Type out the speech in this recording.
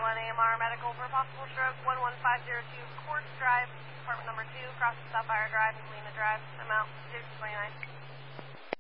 AMR medical for possible stroke, 11502 Quartz Drive, apartment number 2, across from Sapphire Drive and Galena Drive. I'm out, 229.